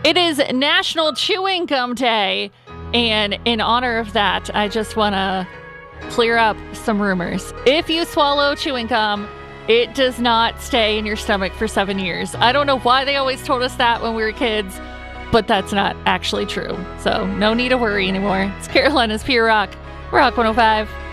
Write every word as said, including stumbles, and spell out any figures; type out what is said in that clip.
It is National Chewing Gum Day, and in honor of that, I just want to clear up some rumors. If you swallow chewing gum, it does not stay in your stomach for seven years. I don't know why they always told us that when we were kids, but that's not actually true. So no need to worry anymore. It's Carolina's Pure Rock, Rock one oh five.